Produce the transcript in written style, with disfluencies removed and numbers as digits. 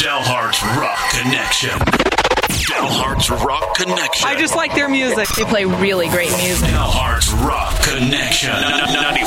Delhart's Rock Connection. Delhart's Rock Connection. I just like their music. They play really great music. Delhart's Rock Connection. 95.9